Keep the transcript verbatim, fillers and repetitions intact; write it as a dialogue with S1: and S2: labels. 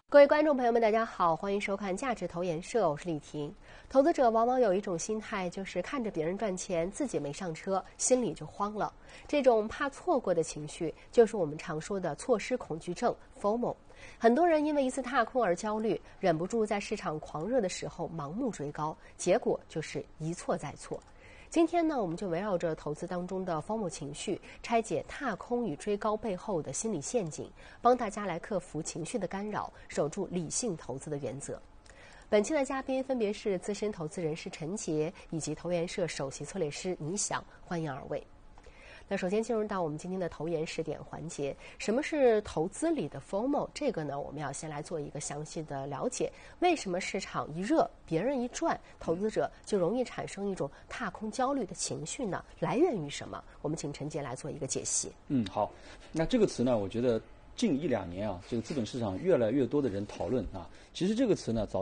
S1: 各位观众朋友们，大家好，欢迎收看价值投研社，我是李婷。投资者往往有一种心态，就是看着别人赚钱，自己没上车，心里就慌了。这种怕错过的情绪，就是我们常说的错失恐惧症 F O M O。很多人因为一次踏空而焦虑，忍不住在市场狂热的时候盲目追高，结果就是一错再错。今天呢，我们就围绕着投资当中的 F O M O 情绪，拆解踏空与追高背后的心理陷阱，帮大家来克服情绪的干扰，守住理性投资的原则。本期的嘉宾分别是资深投资人士陈杰以及投研社首席策略师倪想，欢迎二位。那首先进入到我们今天的投研试点环节，什么是投资里的 F O M O？ 这个呢，我们要先来做一个详细的了解。为什么市场一热，别人一赚，投资者就容易产生一种踏空焦虑的情绪呢？来源于什么？我们请陈杰来做一个解析。
S2: 嗯，好。那这个词呢，我觉得近一两年啊，这个资本市场越来越多的人讨论啊。其实这个词呢，早